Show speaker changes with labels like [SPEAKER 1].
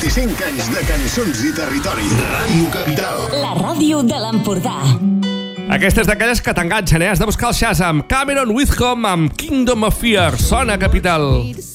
[SPEAKER 1] 25 anys de cançons i territori. Ràdio Capital.
[SPEAKER 2] La ràdio de l'Empordà.
[SPEAKER 3] Aquesta és d'aquelles que t'enganxen, Has de buscar el Shazam. Cameron Whitcomb amb Kingdom of Fear. Sona Capital.